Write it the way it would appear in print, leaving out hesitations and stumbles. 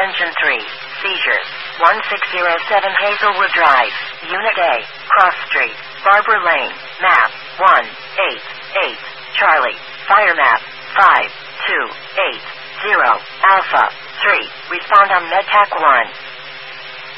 Engine 3. Seizures. 1607 Hazelwood Drive. Unit A. Cross Street. Barber Lane. Map. 188. Charlie. Fire map. 5280. Alpha. 3. Respond on MedTac 1.